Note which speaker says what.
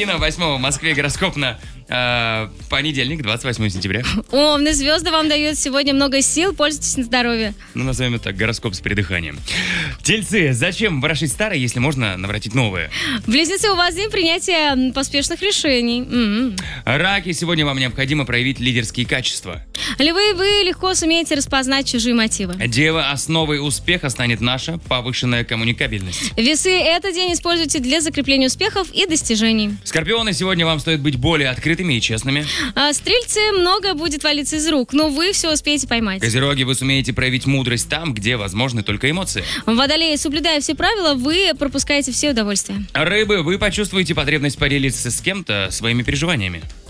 Speaker 1: Полина, 8 в Москве, гороскоп на понедельник, 28 сентября.
Speaker 2: Овны, звезды вам дают сегодня много сил, пользуйтесь на здоровье.
Speaker 1: Ну, назовем это гороскоп с придыханием. Тельцы, зачем ворошить старое, если можно наворотить новое?
Speaker 2: Близнецы, у вас день принятия поспешных решений.
Speaker 1: Раки, сегодня вам необходимо проявить лидерские качества.
Speaker 2: Львы, вы легко сумеете распознать чужие мотивы.
Speaker 1: Дева, основой успеха станет наша повышенная коммуникабельность.
Speaker 2: Весы, этот день используйте для закрепления успехов и достижений.
Speaker 1: Скорпионы, сегодня вам стоит быть более открытыми и честными.
Speaker 2: Стрельцы, много будет валиться из рук, но вы все успеете поймать.
Speaker 1: Козероги, вы сумеете проявить мудрость там, где возможны только эмоции.
Speaker 2: Водолеи, соблюдая все правила, вы пропускаете все удовольствия.
Speaker 1: Рыбы, вы почувствуете потребность поделиться с кем-то своими переживаниями.